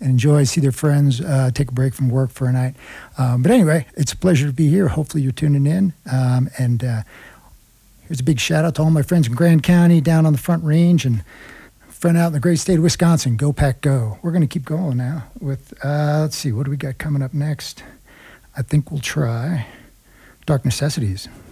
and enjoy, see their friends, take a break from work for a night. But anyway, it's a pleasure to be here. Hopefully you're tuning in. Here's a big shout out to all my friends in Grand County, down on the Front Range, and friend out in the great state of Wisconsin. Go Pack Go. We're going to keep going now with, let's see, what do we got coming up next? I think we'll try Dark Necessities.